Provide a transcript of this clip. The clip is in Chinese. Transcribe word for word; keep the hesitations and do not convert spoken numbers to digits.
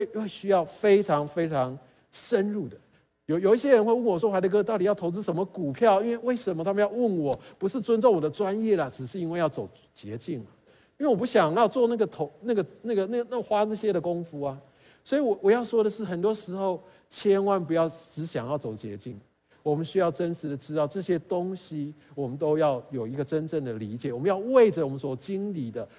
会需要非常非常深入的。有有一些人会问我说：“怀德哥，到底要投资什么股票？”因为为什么他们要问我？不是尊重我的专业啦，只是因为要走捷径嘛。因为我不想要做那个投那个那个那个那花那些的功夫啊。所以我我要说的是，很多时候千万不要只想要走捷径。我们需要真实的知道这些东西，我们都要有一个真正的理解。我们要为着我们所经历的